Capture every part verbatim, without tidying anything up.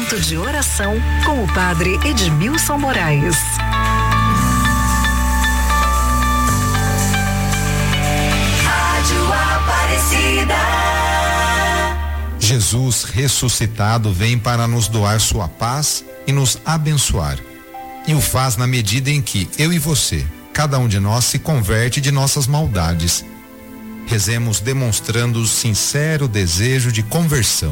Momento de oração com o Padre Edmilson Moraes. Rádio Aparecida. Jesus ressuscitado vem para nos doar sua paz e nos abençoar. E o faz na medida em que eu e você, cada um de nós, se converte de nossas maldades. Rezemos demonstrando o sincero desejo de conversão.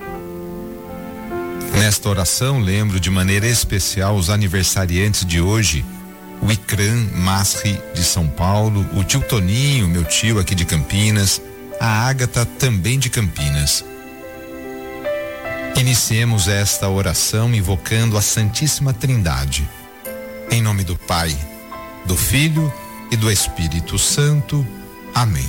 Nesta oração, lembro de maneira especial os aniversariantes de hoje: o Icrã Masri de São Paulo, o tio Toninho, meu tio aqui de Campinas, a Ágata também de Campinas. Iniciemos esta oração invocando a Santíssima Trindade. Em nome do Pai, do Filho e do Espírito Santo. Amém.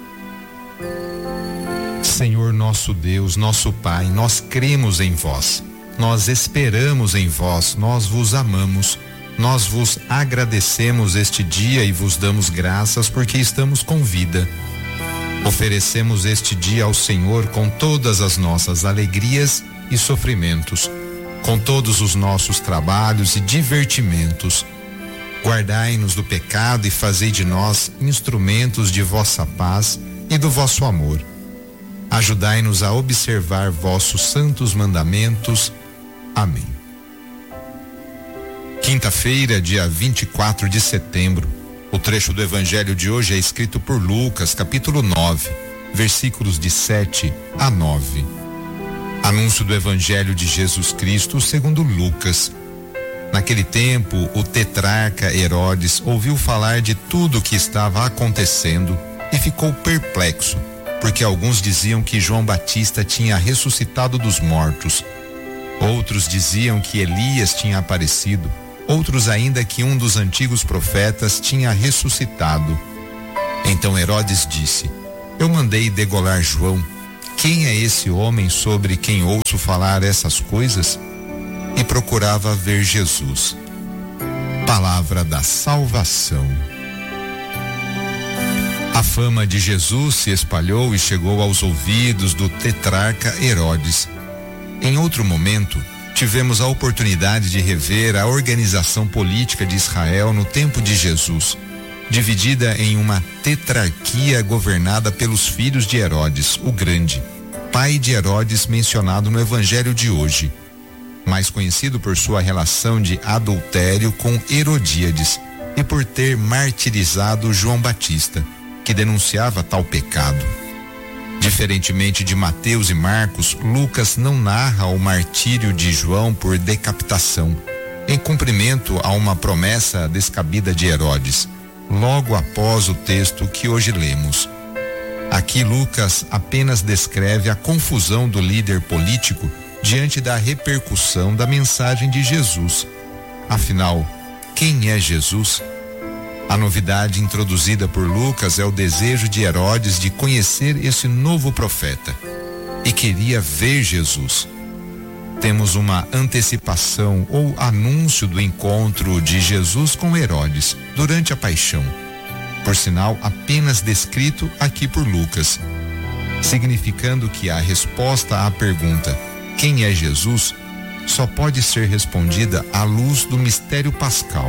Senhor nosso Deus, nosso Pai, nós cremos em vós, nós esperamos em vós, nós vos amamos, nós vos agradecemos este dia e vos damos graças porque estamos com vida. Oferecemos este dia ao Senhor com todas as nossas alegrias e sofrimentos, com todos os nossos trabalhos e divertimentos. Guardai-nos do pecado e fazei de nós instrumentos de vossa paz e do vosso amor. Ajudai-nos a observar vossos santos mandamentos. Amém. Quinta-feira, dia vinte e quatro de setembro. O trecho do evangelho de hoje é escrito por Lucas, capítulo nove, versículos de sete a nove. Anúncio do evangelho de Jesus Cristo segundo Lucas. Naquele tempo, o tetrarca Herodes ouviu falar de tudo o que estava acontecendo e ficou perplexo, porque alguns diziam que João Batista tinha ressuscitado dos mortos. Outros diziam que Elias tinha aparecido, outros ainda que um dos antigos profetas tinha ressuscitado. Então Herodes disse: eu mandei degolar João. Quem é esse homem sobre quem ouço falar essas coisas? E procurava ver Jesus. Palavra da salvação. A fama de Jesus se espalhou e chegou aos ouvidos do tetrarca Herodes. Em outro momento, tivemos a oportunidade de rever a organização política de Israel no tempo de Jesus, dividida em uma tetrarquia governada pelos filhos de Herodes, o Grande, pai de Herodes mencionado no evangelho de hoje, mais conhecido por sua relação de adultério com Herodíades e por ter martirizado João Batista, que denunciava tal pecado. Diferentemente de Mateus e Marcos, Lucas não narra o martírio de João por decapitação, em cumprimento a uma promessa descabida de Herodes, logo após o texto que hoje lemos. Aqui Lucas apenas descreve a confusão do líder político diante da repercussão da mensagem de Jesus. Afinal, quem é Jesus? A novidade introduzida por Lucas é o desejo de Herodes de conhecer esse novo profeta e queria ver Jesus. Temos uma antecipação ou anúncio do encontro de Jesus com Herodes durante a paixão, por sinal apenas descrito aqui por Lucas, significando que a resposta à pergunta quem é Jesus só pode ser respondida à luz do mistério pascal.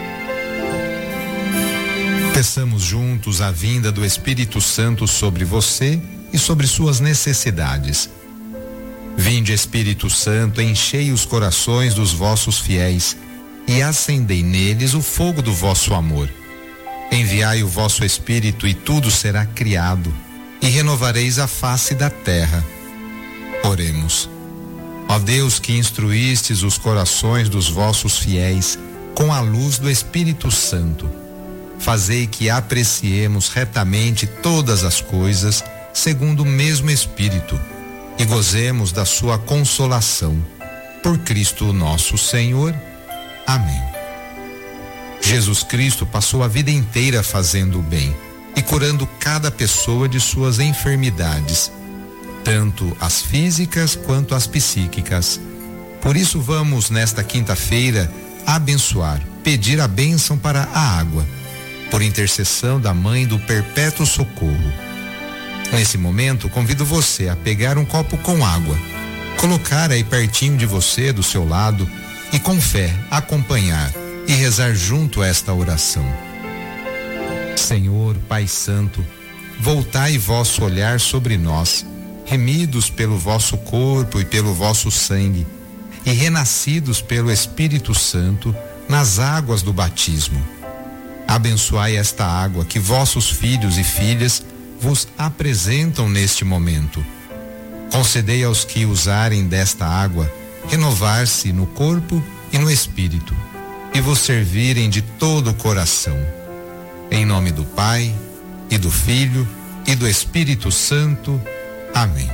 Peçamos juntos a vinda do Espírito Santo sobre você e sobre suas necessidades. Vinde, Espírito Santo, enchei os corações dos vossos fiéis e acendei neles o fogo do vosso amor. Enviai o vosso Espírito e tudo será criado, e renovareis a face da terra. Oremos. Ó Deus, que instruístes os corações dos vossos fiéis com a luz do Espírito Santo, fazei que apreciemos retamente todas as coisas segundo o mesmo Espírito e gozemos da sua consolação. Por Cristo nosso Senhor. Amém. Jesus Cristo passou a vida inteira fazendo o bem e curando cada pessoa de suas enfermidades, tanto as físicas quanto as psíquicas. Por isso vamos nesta quinta-feira abençoar, pedir a bênção para a água, por intercessão da Mãe do Perpétuo Socorro. Nesse momento, convido você a pegar um copo com água, colocar aí pertinho de você, do seu lado, e com fé acompanhar e rezar junto a esta oração. Senhor, Pai Santo, voltai vosso olhar sobre nós, remidos pelo vosso corpo e pelo vosso sangue, e renascidos pelo Espírito Santo nas águas do batismo. Abençoai esta água que vossos filhos e filhas vos apresentam neste momento. Concedei aos que usarem desta água renovar-se no corpo e no espírito, e vos servirem de todo o coração. Em nome do Pai, e do Filho, e do Espírito Santo. Amém.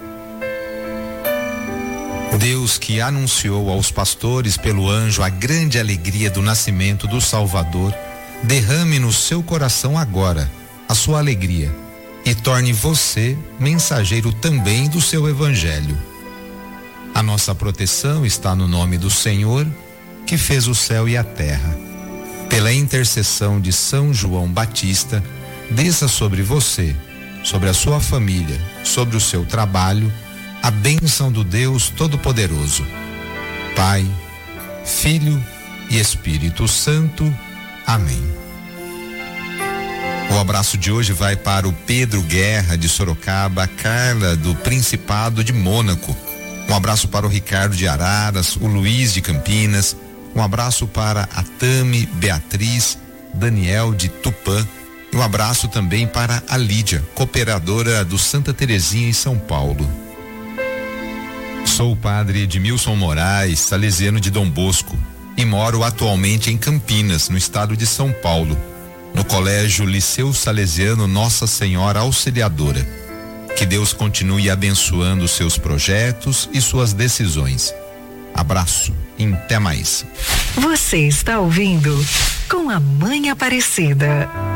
Deus, que anunciou aos pastores pelo anjo a grande alegria do nascimento do Salvador, derrame no seu coração agora a sua alegria e torne você mensageiro também do seu evangelho. A nossa proteção está no nome do Senhor, que fez o céu e a terra. Pela intercessão de São João Batista, desça sobre você, sobre a sua família, sobre o seu trabalho, a bênção do Deus Todo-Poderoso, Pai, Filho e Espírito Santo. Amém. O abraço de hoje vai para o Pedro Guerra de Sorocaba, a Carla do Principado de Mônaco. Um abraço para o Ricardo de Araras, o Luiz de Campinas. Um abraço para a Tami, Beatriz, Daniel de Tupã. E um abraço também para a Lídia, cooperadora do Santa Terezinha em São Paulo. Sou o padre Edmilson Moraes, salesiano de Dom Bosco, e moro atualmente em Campinas, no estado de São Paulo, no Colégio Liceu Salesiano Nossa Senhora Auxiliadora. Que Deus continue abençoando seus projetos e suas decisões. Abraço e até mais. Você está ouvindo Com a Mãe Aparecida.